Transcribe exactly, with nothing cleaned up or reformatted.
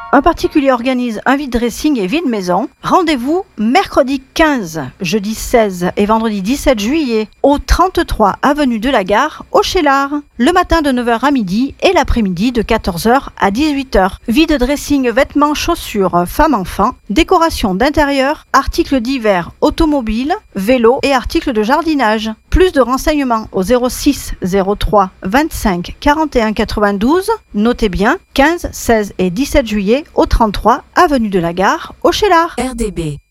Un particulier organise un vide dressing et vide maison. Rendez-vous mercredi quinze, jeudi seize et vendredi dix-sept juillet au trente-trois avenue de la Gare, au Cheylard. Le matin de neuf heures à midi et l'après-midi de quatorze heures à dix-huit heures. Vide dressing, vêtements, chaussures, femmes-enfants, décoration d'intérieur, articles divers, automobiles, vélos et articles de jardinage. Plus de renseignements au zéro six zéro trois vingt-cinq quarante et un quatre-vingt-douze. Notez bien, quinze, seize et dix-sept juillet au trente-trois avenue de la Gare, au Cheylard. R D B